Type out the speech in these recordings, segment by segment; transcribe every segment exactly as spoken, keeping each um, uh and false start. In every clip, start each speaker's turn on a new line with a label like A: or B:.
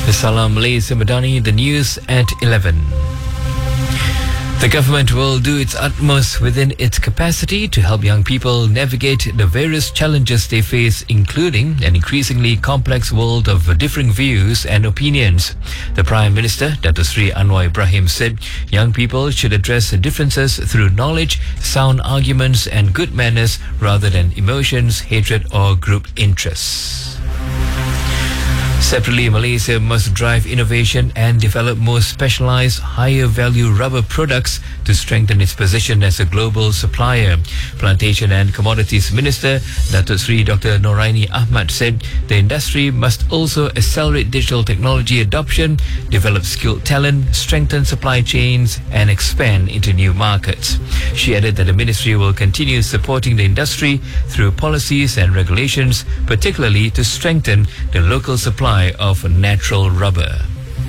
A: Salam Malaysia Madani, the news at eleven. The government will do its utmost within its capacity to help young people navigate the various challenges they face, including an increasingly complex world of differing views and opinions. The Prime Minister, Dato Sri Anwar Ibrahim, said young people should address differences through knowledge, sound arguments and good manners rather than emotions, hatred or group interests. Separately, Malaysia must drive innovation and develop more specialized, higher value rubber products to strengthen its position as a global supplier. Plantation and Commodities Minister Dato Sri Doctor Noraini Ahmad said the industry must also accelerate digital technology adoption, develop skilled talent, strengthen supply chains and expand into new markets. She added that the ministry will continue supporting the industry through policies and regulations, particularly to strengthen the local supply of natural rubber.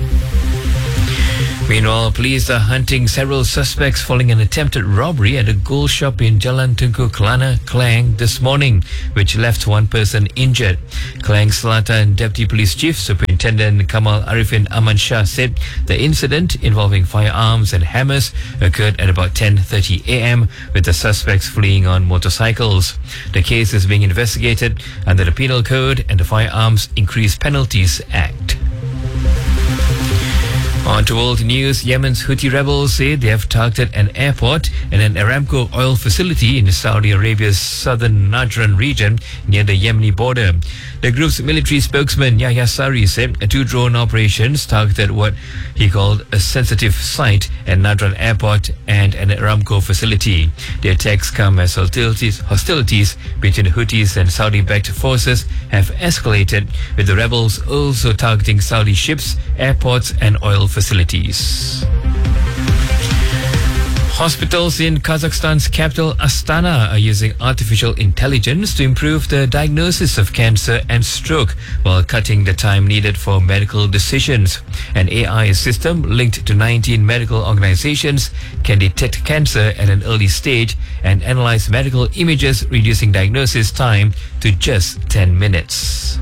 A: Meanwhile, police are hunting several suspects following an attempted robbery at a gold shop in Jalan Tengku Kelana, Klang this morning, which left one person injured. Klang Selatan Deputy Police Chief Superintendent Kamal Arifin Aman Shah said the incident involving firearms and hammers occurred at about ten thirty a.m. with the suspects fleeing on motorcycles. The case is being investigated under the Penal Code and the Firearms Increased Penalties Act. On to world news, Yemen's Houthi rebels say they have targeted an airport and an Aramco oil facility in Saudi Arabia's southern Najran region near the Yemeni border. The group's military spokesman Yahya Sari said two drone operations targeted what he called a sensitive site at Najran airport and an Aramco facility. The attacks come as hostilities, hostilities between the Houthis and Saudi-backed forces have escalated, with the rebels also targeting Saudi ships, airports and oil facilities. Hospitals in Kazakhstan's capital Astana are using artificial intelligence to improve the diagnosis of cancer and stroke while cutting the time needed for medical decisions. An A I system linked to nineteen medical organizations can detect cancer at an early stage and analyze medical images, reducing diagnosis time to just ten minutes.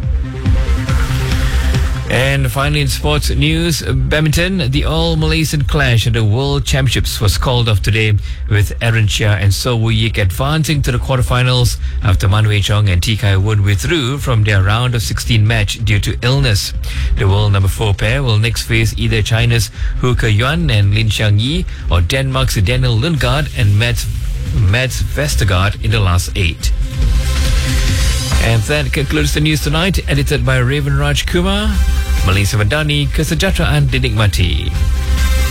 A: And finally, in sports news, badminton, the All-Malaysian clash at the World Championships was called off today, with Aaron Chia and So Woo Yik advancing to the quarterfinals after Man Wei Chong and T Kai Woon withdrew from their round of sixteen match due to illness. The world number four pair will next face either China's Hu Ke-yuan and Lin Xiangyi or Denmark's Daniel Lundgaard and Mats, Mats Vestergaard in the last eight. And that concludes the news tonight, edited by Raven Raj Kumar. Malaysia Madani, Kesejahteraan Dinikmati.